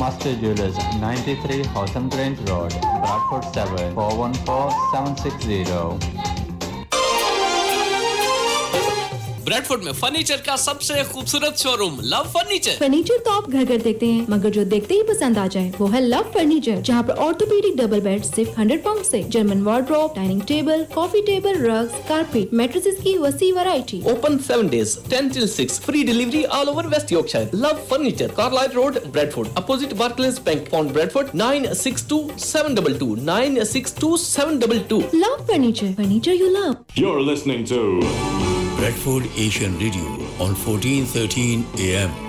Master Jewelers, 93 Hotham Grange Road, Bradford 7 414 760. Bradford में furniture का सबसे खूबसूरत शोरूम लव फर्नीचर। फर्नीचर तो आप घर घर देखते हैं, मगर जो देखते ही पसंद आ जाए वो है लव फर्नीचर, जहाँ पर ऑर्थोपेडिक डबल बेड सिर्फ 100 पाउंड से, German wardrobe, dining table, coffee table, rugs, carpet, mattresses की वसी variety. Open 7 days 10 till 6, free delivery all over West Yorkshire. Love furniture, Carlisle road, Bradford, opposite Barclays bank, pond Bradford, 962722 962722। Love furniture, furniture you love. You're listening to Bradford Asian Radio on 1413 AM.